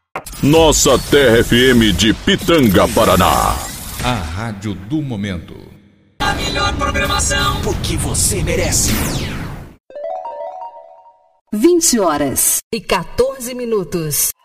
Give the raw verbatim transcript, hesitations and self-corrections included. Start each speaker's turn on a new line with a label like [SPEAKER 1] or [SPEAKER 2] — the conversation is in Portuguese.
[SPEAKER 1] Nossa Terra F M de Pitanga, Paraná.
[SPEAKER 2] A rádio do momento.
[SPEAKER 3] A melhor programação, porque você merece.
[SPEAKER 4] vinte horas e quatorze minutos.